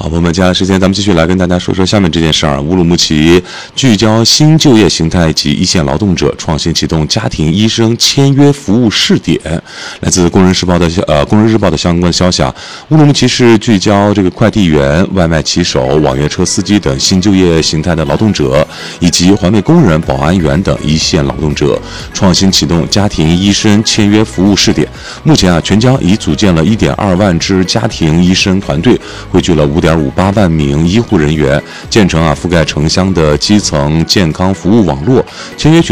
好，朋友们，接下来时间咱们继续来跟大家说说下面这件事儿。乌鲁木齐聚焦新就业形态及一线劳动者，创新启动家庭医生签约服务试点。来自工人日报的相关消息啊，乌鲁木齐市聚焦这个快递员、外卖骑手、网约车司机等新就业形态的劳动者，以及环卫工人、保安员等一线劳动者，创新启动家庭医生签约服务试点。目前啊，全疆已组建了1.2万支家庭医生团队，汇聚了5.58万名医护人员，建成覆盖城乡的基层健康服务网络。签约